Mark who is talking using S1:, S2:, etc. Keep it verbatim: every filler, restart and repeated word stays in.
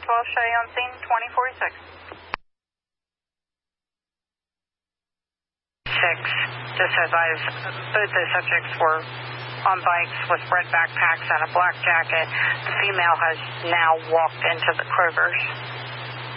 S1: twelve, show you on scene, twenty forty-six. Six, just advised, both the subjects were on bikes with red backpacks and a black jacket. The female has now walked into the Kroger's.